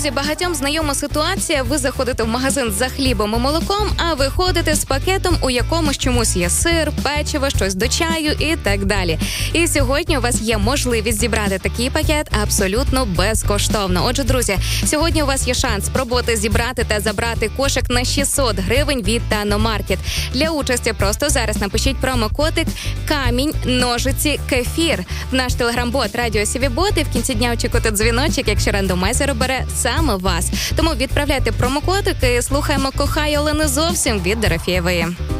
Друзі, багатьом знайома ситуація. Ви заходите в магазин за хлібом і молоком, а виходите з пакетом, у якому чомусь є сир, печиво, щось до чаю і так далі. І сьогодні у вас є можливість зібрати такий пакет абсолютно безкоштовно. Отже, друзі, сьогодні у вас є шанс спробувати зібрати та забрати кошик на 600 гривень від Тано-Маркет. Для участі просто зараз напишіть промокодик «Камінь, ножиці, кефір» в наш телеграм-бот «Радіо Сівібот» і в кінці дня очікуйте дзвіночок, якщо рандомайзер обере саме вас. Тому відправляйте промокодик і слухаємо «Кохай Олени зовсім» від Дорофєєвої.